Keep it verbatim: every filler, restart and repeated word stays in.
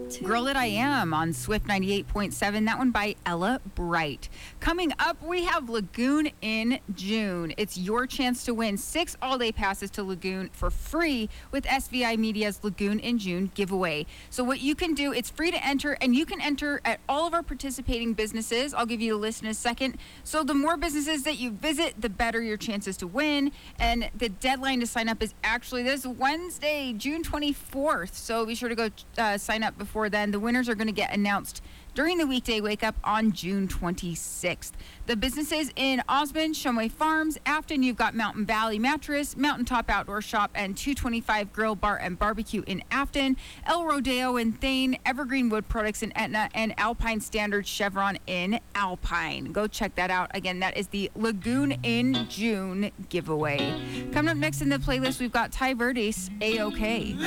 Girl That I Am on Swift ninety-eight point seven. That one by Ella Bright. Coming up, we have Lagoon in June. It's your chance to win six all-day passes to Lagoon for free with S V I Media's Lagoon in June giveaway. So what you can do, it's free to enter, and you can enter at all of our participating businesses. I'll give you a list in a second. So the more businesses that you visit, the better your chances to win. And the deadline to sign up is actually this Wednesday, June twenty-fourth. So be sure to go uh, sign up before then. The winners are going to get announced during the weekday wake up on June twenty-sixth. The businesses in Osmond, Shumway Farms, Afton, you've got Mountain Valley Mattress, Mountaintop Outdoor Shop, and two twenty-five Grill, Bar, and Barbecue in Afton, El Rodeo in Thane, Evergreen Wood Products in Etna, and Alpine Standard Chevron in Alpine. Go check that out. Again, that is the Lagoon in June giveaway. Coming up next in the playlist, we've got Ty Verdes, A-OK.